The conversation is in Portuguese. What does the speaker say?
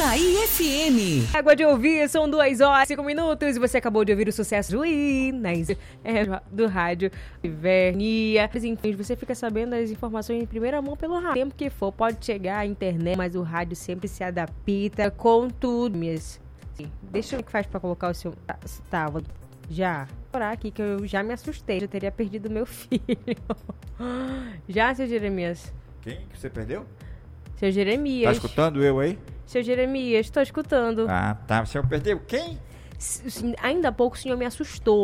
Açaí FM. Água de ouvir, são 2h05 e você acabou de ouvir o sucesso do rádio Vernia. Enfim, você fica sabendo as informações em primeira mão pelo rádio. Tempo que for, pode chegar a internet, mas o rádio sempre se adapta com tudo. Deixa eu ver o que faz pra colocar o seu... Tava já. Vou aqui que eu já me assustei, já teria perdido meu filho. Já, seu Jeremias? Quem que você perdeu? Seu Jeremias. Tá escutando eu aí? Seu Jeremias, estou escutando. Ah, tá. O senhor perdeu quem? Ainda há pouco o senhor me assustou.